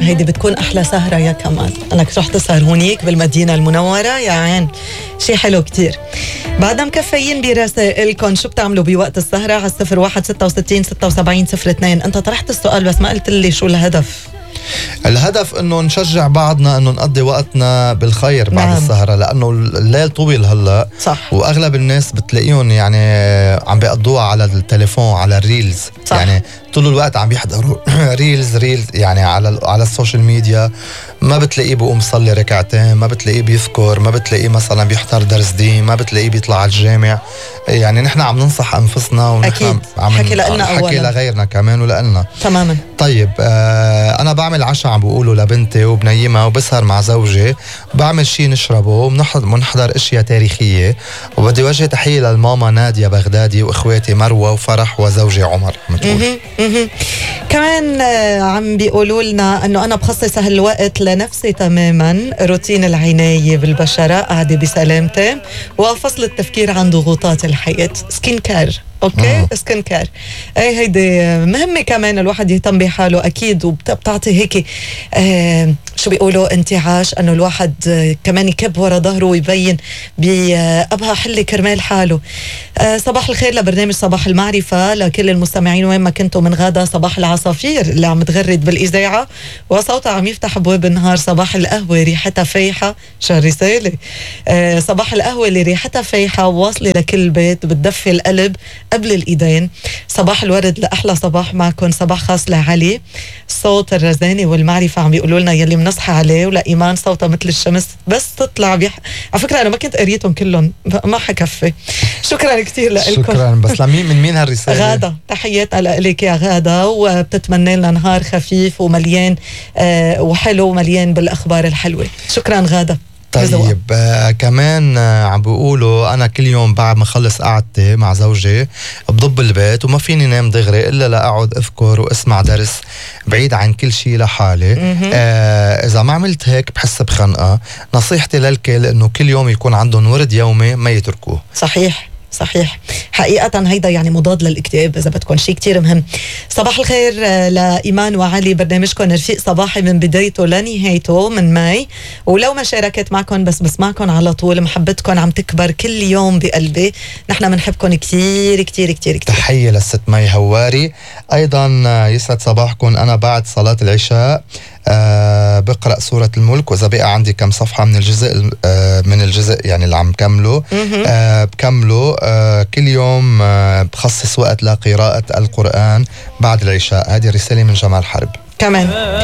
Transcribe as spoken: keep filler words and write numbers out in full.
هيدي بتكون أحلى سهرة يا كمان، أنك تروح تسهر هونيك بالمدينة المنورة. يا عين شي حلو كتير. بعدها مكفيين برسائلكم، شو بتعملوا بوقت السهرة على الصفر واحد ستة وستين ستة وسبعين صفر اثنين. أنت طرحت السؤال بس ما قلت لي شو الهدف. الهدف انه نشجع بعضنا انه نقضي وقتنا بالخير بعد نعم. السهرة، لانه الليل طويل هلا صح. واغلب الناس بتلاقيهم يعني عم بيقضوها على التليفون، على الريلز. صح. يعني طول الوقت عم بيحضروا ريلز ريلز يعني على على السوشيال ميديا. ما بتلاقيه بيقوم يصلي ركعتين، ما بتلاقيه بيذكر، ما بتلاقيه مثلا بيحضر درس دين، ما بتلاقيه بيطلع على الجامع. يعني نحن عم ننصح انفسنا ونحن أكيد. عم حكي لنا حكي أولا، لغيرنا كمان ولنا. تماما. طيب آه انا بعمل عشاء عم بقوله لبنتي وبنيمها وبسهر مع زوجي، بعمل شيء نشربه وبنحضر اشياء تاريخيه. وبدي وجه تحيه للماما نادية بغدادي واخواتي مروه وفرح وزوجي عمر. متقول كمان عم بيقولوا لنا انه انا بخصص هالوقت لنفسي تماما، روتين العنايه بالبشره، قاعده بسلامتي وفصل التفكير عن ضغوطات الحياه، سكين كير. اوكي. سكين كير اي هيدي مهمه كمان، الواحد يهتم بحاله اكيد، وبتعطي هيك آه شو بيقولوا انتعاش، انه الواحد آه كمان يكب ورا ظهره ويبين بأبها حله كرمال حاله. آه صباح الخير لبرنامج صباح المعرفه لكل المستمعين وين ما كنتوا. من غدا صباح العصافير اللي عم تغرد بالاذاعه وصوتها عم يفتح ابواب النهار. صباح القهوه ريحتها فايحه، شو الرساله؟ آه صباح القهوه اللي ريحتها فايحه واصله لكل بيت، بتدفي القلب قبل الإيدين. صباح الورد لأحلى صباح معكم. صباح خاص لعلي صوت الرزاني والمعرفة، عم بيقولوا لنا يلي منصحى عليه، ولا إيمان صوتها مثل الشمس بس تطلع بيح... على فكرة أنا ما كنت قريتهم كلهم، ما حكفي. شكرا كتير لكم. شكرا. بس لمين من مين هالرسالة؟ غادة، تحياتنا لك يا غادة، وبتتمنى لنا نهار خفيف ومليان آه وحلو ومليان بالأخبار الحلوة. شكرا غادة. طيب آه كمان آه عم بيقولوا انا كل يوم بعد ما خلص قعدتي مع زوجي بضب البيت وما فيني نام دغري الا لاقعد اذكر واسمع درس بعيد عن كل شيء لحالي. آه اذا ما عملت هيك بحس بخنقه. نصيحتي للكل انه كل يوم يكون عندهم ورد يومي ما يتركوه. صحيح صحيح، حقيقة هيدا يعني مضاد للاكتئاب إذا بدكم، شيء كتير مهم. صباح الخير لإيمان وعلي، برنامجكم رفيق صباحي من بدايته لنهايته من ماي، ولو ما شاركت معكم بس بسمعكم على طول. محبتكم عم تكبر كل يوم بقلبي، نحن بنحبكم كتير كتير كتير كتير. تحية للست مي هواري. أيضا يسعد صباحكم. أنا بعد صلاة العشاء أه بقرأ سورة الملك، وإذا بقى عندي كم صفحة من الجزء أه من الجزء يعني اللي عم كمله أه بكمله أه كل يوم أه بخصص وقت لقراءة القرآن بعد العشاء. هذه رسالة من جمال حرب. كمان